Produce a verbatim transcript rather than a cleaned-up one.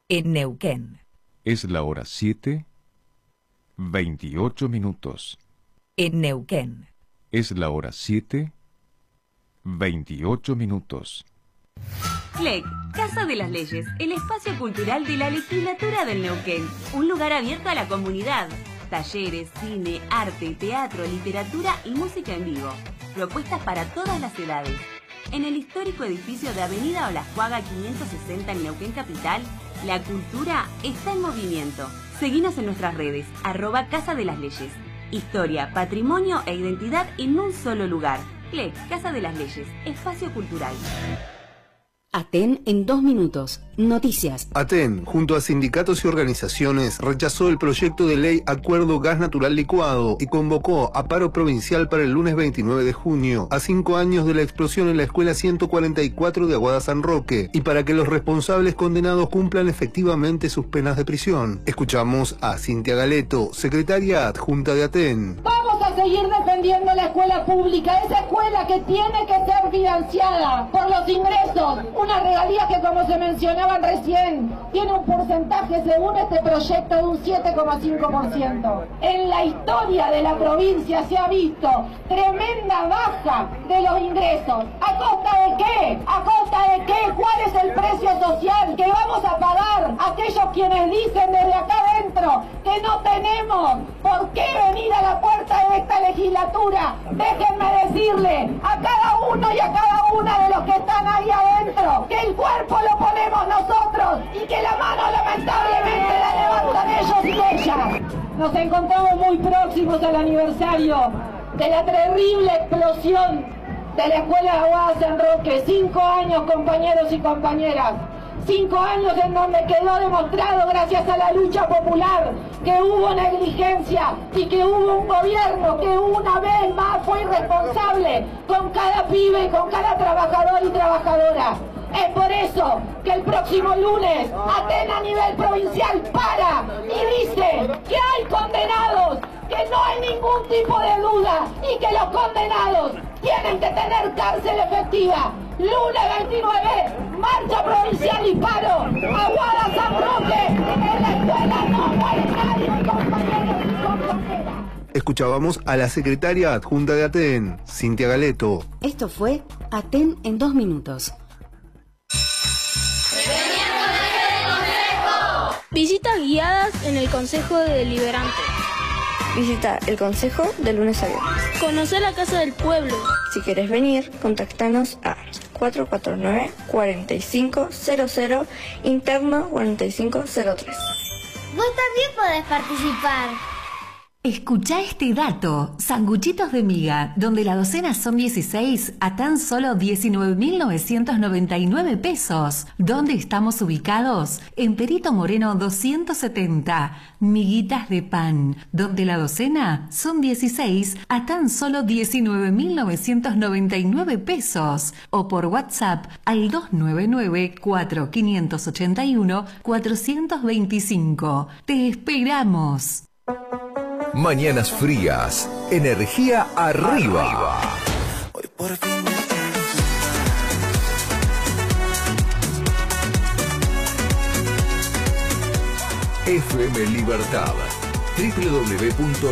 en Neuquén. Es la hora siete, veintiocho minutos. En Neuquén. Es la hora siete, veintiocho minutos. C L E C, Casa de las Leyes, el espacio cultural de la legislatura del Neuquén. Un lugar abierto a la comunidad. Talleres, cine, arte, teatro, literatura y música en vivo. Propuestas para todas las edades. En el histórico edificio de Avenida Olascuaga quinientos sesenta en Neuquén Capital, la cultura está en movimiento. Seguinos en nuestras redes, arroba Casa de las Leyes. Historia, patrimonio e identidad en un solo lugar. C L E C, Casa de las Leyes, espacio cultural. Aten en dos minutos. Noticias. Aten, junto a sindicatos y organizaciones, rechazó el proyecto de ley Acuerdo Gas Natural Licuado y convocó a paro provincial para el lunes veintinueve de junio, a cinco años de la explosión en la escuela ciento cuarenta y cuatro de Aguada San Roque, y para que los responsables condenados cumplan efectivamente sus penas de prisión. Escuchamos a Cintia Galeto, secretaria adjunta de Aten. Vamos a seguir defendiendo la escuela pública, esa escuela que tiene que ser financiada por los ingresos. Una regalía que, como se mencionaban recién, tiene un porcentaje según este proyecto de un siete coma cinco por ciento. En la historia de la provincia se ha visto tremenda baja de los ingresos. ¿A costa de qué? ¿A costa de qué? ¿Cuál es el precio social que vamos a pagar aquellos quienes dicen desde acá adentro que no tenemos por qué venir a la puerta de esta legislatura? Déjenme decirle a cada uno y a cada una de los que están ahí adentro que el cuerpo lo ponemos nosotros y que la mano lamentablemente la levantan ellos y ellas. Nos encontramos muy próximos al aniversario de la terrible explosión de la escuela de Aguada San Roque. Cinco años, compañeros y compañeras. Cinco años en donde quedó demostrado, gracias a la lucha popular, que hubo negligencia y que hubo un gobierno que una vez más fue irresponsable con cada pibe y con cada trabajador y trabajadora. Es por eso que el próximo lunes Aten a nivel provincial para y dice que hay condenados, que no hay ningún tipo de duda y que los condenados tienen que tener cárcel efectiva. Lunes veintinueve, marcha provincial y paro. Aguada San Roque, en la escuela no muere nadie, compañeros y compañeras. Escuchábamos a la secretaria adjunta de Aten, Cintia Galeto. Esto fue Aten en dos minutos. Visitas guiadas en el Consejo Deliberante. Visita el Consejo de lunes a viernes. Conocer la Casa del Pueblo. Si querés venir, contactanos a cuatro cuatro nueve, cuatro cinco cero cero, interno cuatro cinco cero tres. Vos también podés participar. Escuchá este dato. Sanguchitos de miga, donde la docena son dieciséis, a tan solo diecinueve mil novecientos noventa y nueve pesos. ¿Dónde estamos ubicados? En Perito Moreno doscientos setenta. Miguitas de pan, donde la docena son dieciséis, a tan solo diecinueve mil novecientos noventa y nueve pesos. O por WhatsApp al dos nueve nueve, cuatro cinco ocho uno, cuatro dos cinco. ¡Te esperamos! Mañanas frías, energía arriba. Hoy por fin F M Libertad, doble u doble u doble u punto